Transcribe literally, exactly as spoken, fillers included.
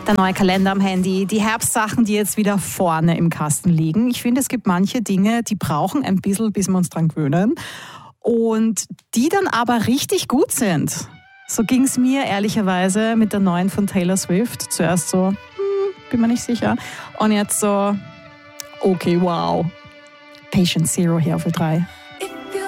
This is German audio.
der neue Kalender am Handy, die Herbstsachen, die jetzt wieder vorne im Kasten liegen. Ich finde, es gibt manche Dinge, die brauchen ein bisschen, bis wir uns dran gewöhnen. Und die dann aber richtig gut sind. So ging es mir ehrlicherweise mit der neuen von Taylor Swift. Zuerst so, hm, bin mir nicht sicher. Und jetzt so, okay, wow. Patient Zero hier auf Ö drei.